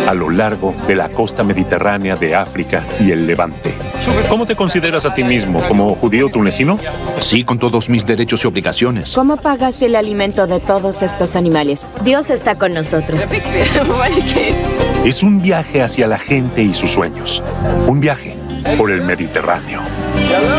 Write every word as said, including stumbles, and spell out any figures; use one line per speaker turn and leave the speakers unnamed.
a lo largo de la costa mediterránea de África y el Levante. ¿Cómo te consideras a ti mismo? ¿Como judío tunecino?
Sí, con todos mis derechos y obligaciones.
¿Cómo pagas el alimento de todos estos animales?
Dios está con nosotros.
Es un viaje hacia la gente y sus sueños. Un viaje por el Mediterráneo.